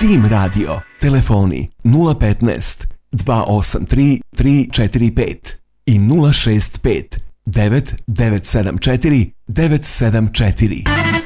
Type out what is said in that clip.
Tim Radio, telefoni 015 283 345 i 065 9974 974.